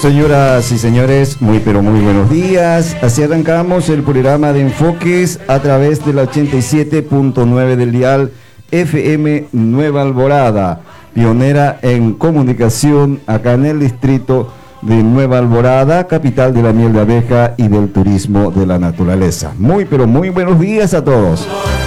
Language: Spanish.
Señoras y señores, muy pero muy buenos días. Así arrancamos el programa de Enfoques a través de la 87.9 del dial FM Nueva Alborada, pionera en comunicación acá en el distrito de Nueva Alborada, capital de la miel de abeja y del turismo de la naturaleza. Muy pero muy buenos días a todos.